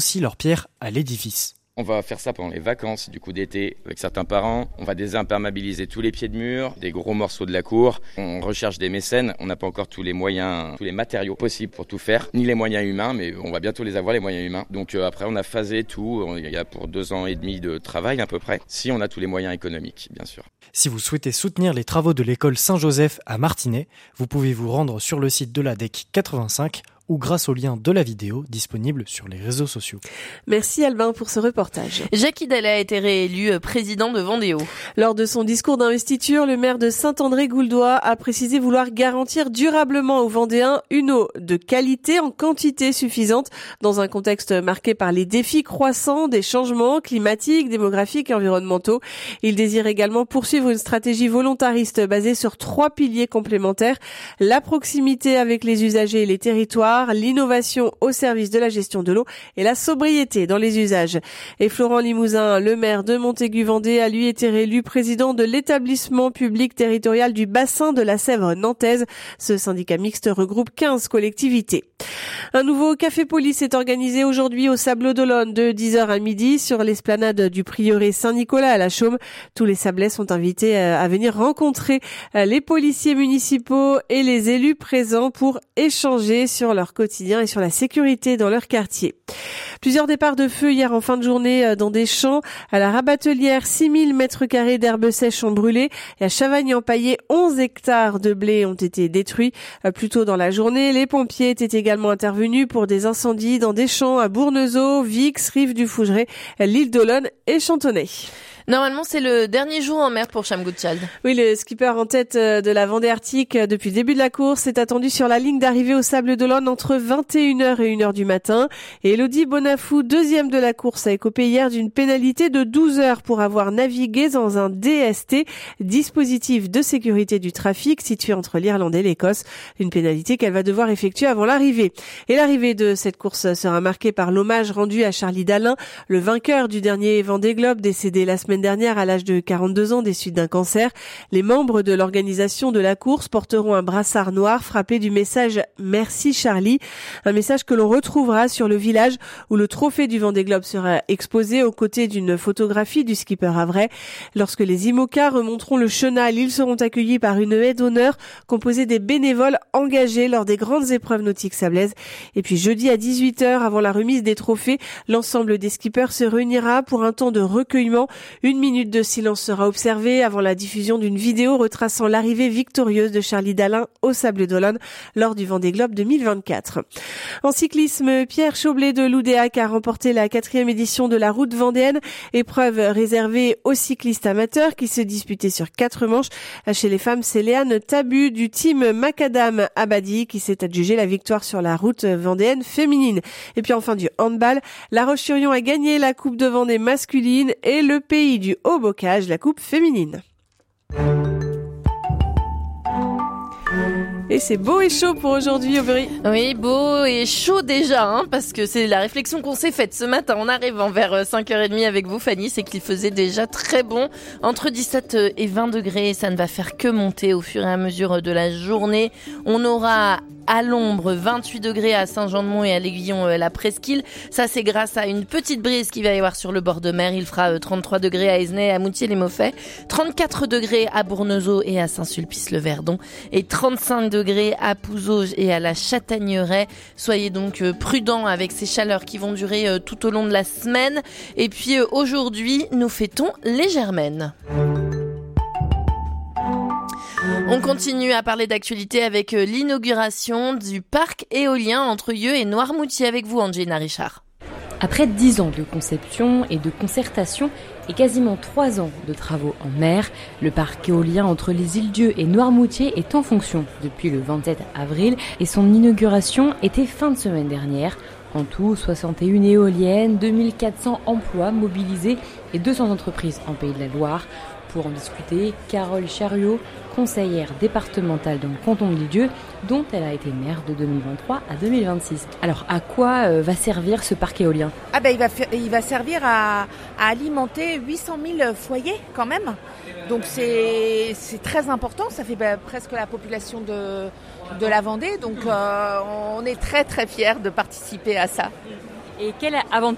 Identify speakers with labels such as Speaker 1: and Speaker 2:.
Speaker 1: aussi leur pierre à l'édifice.
Speaker 2: On va faire ça pendant les vacances du coup d'été avec certains parents. On va désimperméabiliser tous les pieds de mur, des gros morceaux de la cour. On recherche des mécènes. On n'a pas encore tous les moyens, tous les matériaux possibles pour tout faire, ni les moyens humains, mais on va bientôt les avoir, les moyens humains. Donc après, on a phasé tout. Il y a pour 2 ans et demi de travail à peu près, si on a tous les moyens économiques, bien sûr.
Speaker 1: Si vous souhaitez soutenir les travaux de l'école Saint-Joseph à Martinez, vous pouvez vous rendre sur le site de la DEC 85 ou grâce au lien de la vidéo disponible sur les réseaux sociaux.
Speaker 3: Merci Albin pour ce reportage.
Speaker 4: Jacques Hidalgo a été réélu président de Vendéo.
Speaker 3: Lors de son discours d'investiture, le maire de Saint-André-Gouldois a précisé vouloir garantir durablement aux Vendéens une eau de qualité en quantité suffisante dans un contexte marqué par les défis croissants des changements climatiques, démographiques et environnementaux. Il désire également poursuivre une stratégie volontariste basée sur 3 piliers complémentaires: la proximité avec les usagers et les territoires, l'innovation au service de la gestion de l'eau et la sobriété dans les usages. Et Florent Limousin, le maire de Montaigu-Vendée, a lui été réélu président de l'établissement public territorial du bassin de la Sèvre nantaise. Ce syndicat mixte regroupe 15 collectivités. Un nouveau café police est organisé aujourd'hui au Sablons d'Olonne de 10h à midi sur l'esplanade du prieuré Saint-Nicolas à la Chaume. Tous les Sablais sont invités à venir rencontrer les policiers municipaux et les élus présents pour échanger sur leur quotidien et sur la sécurité dans leur quartier. Plusieurs départs de feu hier en fin de journée dans des champs. À la Rabatelière, 6000 mètres carrés d'herbes sèches ont brûlé et à Chavagne-en-Paillé, 11 hectares de blé ont été détruits. Plus tôt dans la journée, les pompiers étaient également intervenus pour des incendies dans des champs à Bournezeau, Vix, Rive du Fougeray, l'île d'Olonne et Chantonnay.
Speaker 4: Normalement, c'est le dernier jour en mer pour Cham Gutschald.
Speaker 3: Oui, le skipper en tête de la Vendée Arctique depuis le début de la course est attendu sur la ligne d'arrivée au Sablons d'Olonne entre 21h et 1h du matin. Et Elodie Bonafou, deuxième de la course, a écopé hier d'une pénalité de 12 heures pour avoir navigué dans un DST, dispositif de sécurité du trafic situé entre l'Irlande et l'Écosse. Une pénalité qu'elle va devoir effectuer avant l'arrivée. Et l'arrivée de cette course sera marquée par l'hommage rendu à Charlie Dalin, le vainqueur du dernier Vendée Globe, décédé la semaine dernière à l'âge de 42 ans des suites d'un cancer. Les membres de l'organisation de la course porteront un brassard noir frappé du message « Merci Charlie », un message que l'on retrouvera sur le village où le trophée du Vendée Globe sera exposé aux côtés d'une photographie du skipper havrais. Lorsque les IMOCA remonteront le chenal, ils seront accueillis par une haie d'honneur composée des bénévoles engagés lors des grandes épreuves nautiques sablaises. Et puis jeudi à 18h, avant la remise des trophées, l'ensemble des skippers se réunira pour un temps de recueillement. Une minute de silence sera observée avant la diffusion d'une vidéo retraçant l'arrivée victorieuse de Charlie Dalin au Sablons d'Olonne lors du Vendée Globe 2024. En cyclisme, Pierre Chaublé de l'Oudéac a remporté la 4e édition de la Route vendéenne, épreuve réservée aux cyclistes amateurs qui se disputaient sur 4 manches. Chez les femmes, c'est Léane Tabu du team Macadam Abadi qui s'est adjugé la victoire sur la Route vendéenne féminine. Et puis enfin du handball, La Roche-sur-Yon a gagné la Coupe de Vendée masculine et le pays du Haut-Bocage, la coupe féminine. Et c'est beau et chaud pour aujourd'hui, Aubery.
Speaker 4: Oui, beau et chaud déjà, parce que c'est la réflexion qu'on s'est faite ce matin en arrivant vers 5h30 avec vous, Fanny, c'est qu'il faisait déjà très bon, entre 17 et 20 degrés, ça ne va faire que monter au fur et à mesure de la journée. On aura à l'ombre 28 degrés à Saint-Jean-de-Mont et à l'Aiguillon la Presqu'île. Ça, c'est grâce à une petite brise qu'il va y avoir sur le bord de mer. Il fera 33 degrés à Aizenay, à Moutier-les-Mauffais, 34 degrés à Bournezeau et à Saint-Sulpice-le-Verdon et 35 degrés à Pouzauges et à la Châtaigneraie. Soyez donc prudents avec ces chaleurs qui vont durer tout au long de la semaine. Et puis aujourd'hui, nous fêtons les Germaines. On continue à parler d'actualité avec l'inauguration du parc éolien entre Yeux et Noirmoutier avec vous, Angelina Richard.
Speaker 5: Après 10 ans de conception et de concertation et quasiment 3 ans de travaux en mer, le parc éolien entre les îles Dieu et Noirmoutier est en fonction depuis le 27 avril et son inauguration était fin de semaine dernière. En tout, 61 éoliennes, 2400 emplois mobilisés et 200 entreprises en Pays de la Loire. Pour en discuter, Carole Chariot, conseillère départementale dans le canton de l'Île-Dieu, dont elle a été maire de 2023 à 2026. Alors, à quoi va servir ce parc éolien ?
Speaker 6: Il va servir à alimenter 800 000 foyers quand même. Donc c'est très important, ça fait presque la population de la Vendée. Donc on est très très fiers de participer à ça.
Speaker 5: Et quel avantage